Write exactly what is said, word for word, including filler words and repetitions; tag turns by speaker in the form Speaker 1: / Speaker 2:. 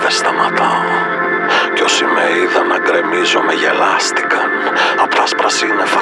Speaker 1: δεν σταματάω. Κι όσοι με είδαν να γκρεμίζω με γελάστηκαν. Απ' τ' άσπρα σύννεφα